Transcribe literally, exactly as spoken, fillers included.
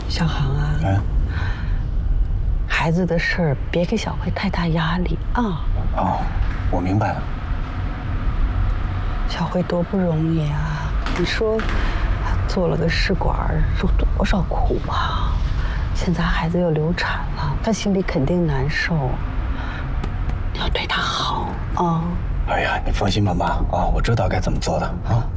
小航啊，嗯，孩子的事儿别给小慧太大压力啊。 哦，我明白了。 小慧多不容易啊！你说，做了个试管，受多少苦啊！现在孩子又流产了，她心里肯定难受。你要对她好啊！ 哎呀，你放心吧，妈啊，我知道该怎么做的啊。